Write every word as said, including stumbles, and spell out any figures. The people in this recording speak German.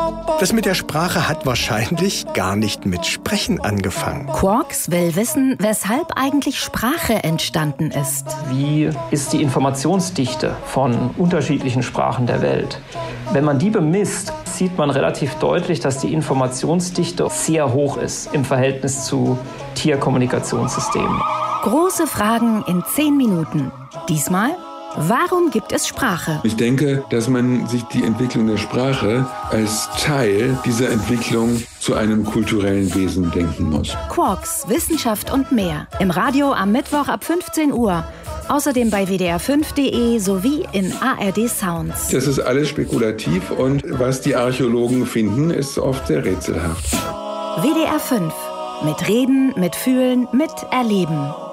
Das mit der Sprache hat wahrscheinlich gar nicht mit Sprechen angefangen. Quarks will wissen, weshalb eigentlich Sprache entstanden ist. Wie ist die Informationsdichte von unterschiedlichen Sprachen der Welt? Wenn man die bemisst, sieht man relativ deutlich, dass die Informationsdichte sehr hoch ist im Verhältnis zu Tierkommunikationssystemen. Große Fragen in zehn Minuten. Diesmal: Warum gibt es Sprache? Ich denke, dass man sich die Entwicklung der Sprache als Teil dieser Entwicklung zu einem kulturellen Wesen denken muss. Quarks, Wissenschaft und mehr. Im Radio am Mittwoch ab fünfzehn Uhr. Außerdem bei w d r fünf punkt d e sowie in A R D Sounds. Das ist alles spekulativ und was die Archäologen finden, ist oft sehr rätselhaft. W D R fünf. Mit Reden, mit Fühlen, mit Erleben.